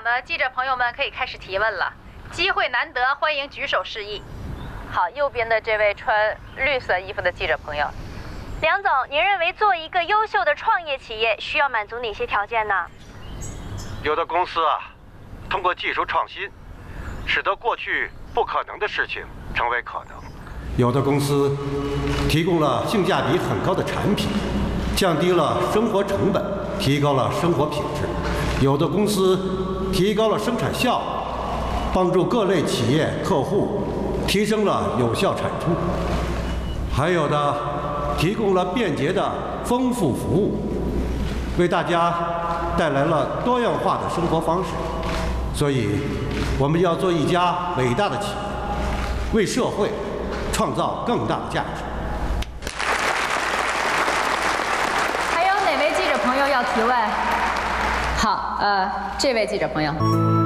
呢，记者朋友们可以开始提问了。机会难得，欢迎举手示意。好，右边的这位穿绿色衣服的记者朋友。 梁总，您认为做一个优秀的创业企业需要满足哪些条件呢？ 有的公司啊，通过技术创新，使得过去不可能的事情成为可能；有的公司提供了性价比很高的产品，降低了生活成本，提高了生活品质；有的公司提高了生产效率，帮助各类企业客户提升了有效产出；还有的提供了便捷的丰富服务，为大家带来了多样化的生活方式。所以，我们要做一家伟大的企业，为社会创造更大的价值。 还有哪位记者朋友要提问？好，这位记者朋友。